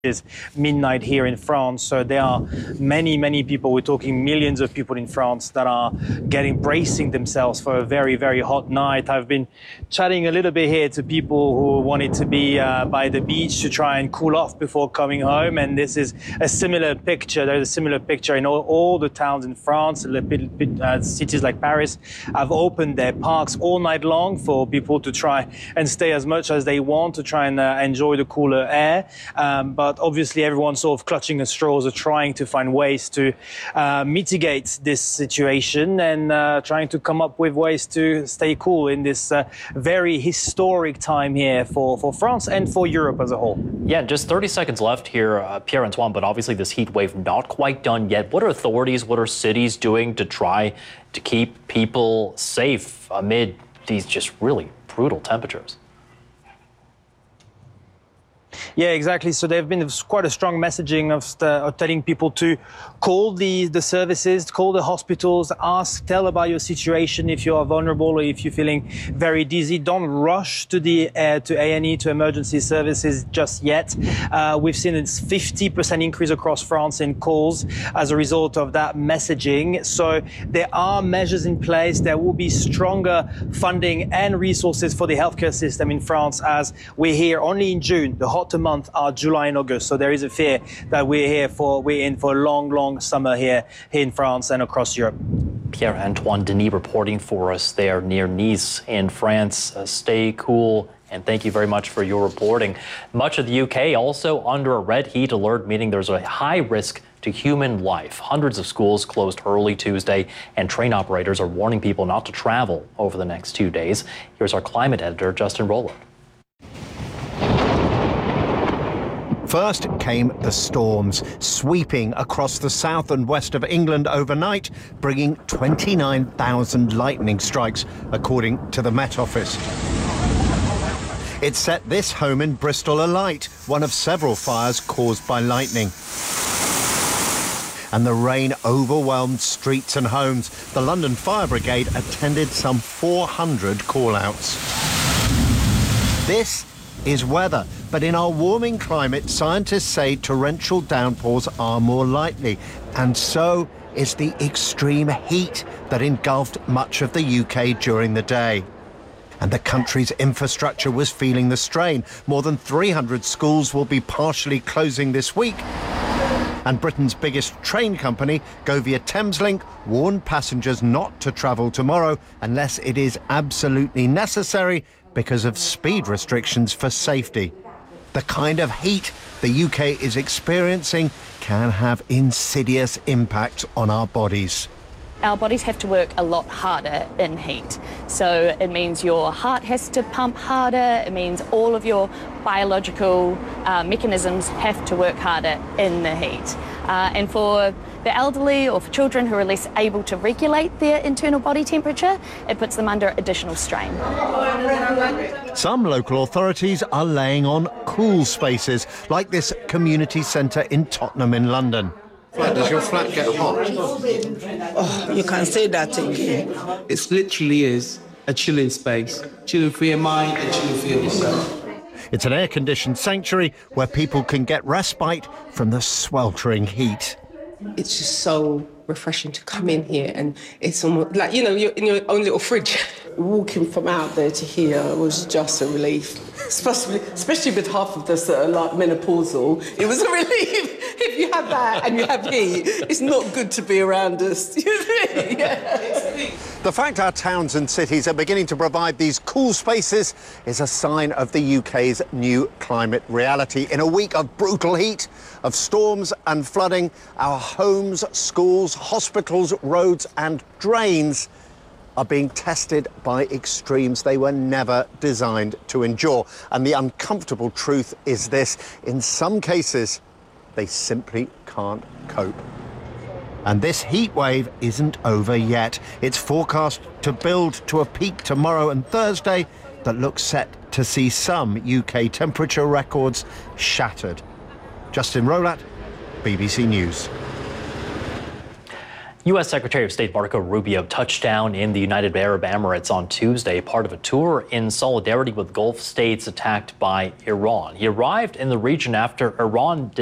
is midnight here in France. So there are many people, we're talking millions of people in France that are bracing themselves for a very hot night. I've been chatting a little bit here to people who wanted to be by the beach to try and cool off before coming home. And this is a similar picture. There's a similar picture in all the towns in France. Cities like Paris have opened their parks all night long for people to try and stay as much as they want to try and enjoy the cooler air. But obviously everyone's sort of clutching at straws or trying to find ways to mitigate this situation and trying to come up with ways to stay cool in this very historic time here for France and for Europe as a whole. Yeah, just 30 seconds left here, Pierre-Antoine, but obviously this heat wave not quite done yet. What are authorities, what are cities doing to try to keep people safe amid these just really brutal temperatures? Yeah, exactly. So there have been quite a strong messaging of telling people to call the services, call the hospitals, tell about your situation if you are vulnerable or if you're feeling very dizzy. Don't rush to A&E, to emergency services just yet. We've seen a 50% increase across France in calls as a result of that messaging. So there are measures in place. There will be stronger funding and resources for the healthcare system in France as we're here only in June. The hotter month are July and August, so there is a fear that we're in for a long summer here in France and across Europe. Pierre-Antoine Denis reporting for us there near Nice in France. Stay cool and thank you very much for your reporting. Much of the UK also under a red heat alert, meaning there's a high risk to human life. Hundreds of schools closed early Tuesday, and train operators are warning people not to travel over the next 2 days. Here's our climate editor, Justin Rowland. First came the storms, sweeping across the south and west of England overnight, bringing 29,000 lightning strikes, according to the Met Office. It set this home in Bristol alight, one of several fires caused by lightning. And the rain overwhelmed streets and homes. The London Fire Brigade attended some 400 call-outs. This is weather, but in our warming climate, scientists say torrential downpours are more likely, and so is the extreme heat that engulfed much of the UK during the day. And the country's infrastructure was feeling the strain. More than 300 schools will be partially closing this week. And Britain's biggest train company, Govia Thameslink, warned passengers not to travel tomorrow unless it is absolutely necessary because of speed restrictions for safety. The kind of heat the UK is experiencing can have insidious impacts on our bodies. Our bodies have to work a lot harder in heat. So it means your heart has to pump harder, it means all of your biological mechanisms have to work harder in the heat. And for the elderly or for children who are less able to regulate their internal body temperature, it puts them under additional strain. Some local authorities are laying on cool spaces, like this community centre in Tottenham in London. Does your flat get hot? Oh, you can't say that again. It literally is a chilling space. Chilling for your mind and chilling for yourself. It's an air-conditioned sanctuary where people can get respite from the sweltering heat. It's just so refreshing to come in here, and it's almost like, you know, you're in your own little fridge. Walking from out there to here was just a relief, especially with half of us that are like menopausal. It was a relief. If you have that and you have heat, it's not good to be around us. The fact our towns and cities are beginning to provide these cool spaces is a sign of the UK's new climate reality. In a week of brutal heat, of storms and flooding, our homes, schools, hospitals, roads and drains are being tested by extremes they were never designed to endure. And the uncomfortable truth is this: in some cases, they simply can't cope. And this heat wave isn't over yet. It's forecast to build to a peak tomorrow and Thursday that looks set to see some UK temperature records shattered. Justin Rowland, BBC News. U.S. Secretary of State Marco Rubio touched down in the United Arab Emirates on Tuesday, part of a tour in solidarity with Gulf states attacked by Iran. He arrived in the region after Iran